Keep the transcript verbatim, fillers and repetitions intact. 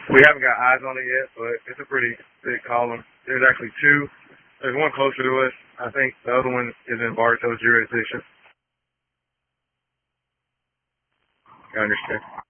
We haven't got eyes on it yet, but it's a pretty big column. There's actually two. There's one closer to us. I think the other one is in Bartow's jurisdiction. I understand.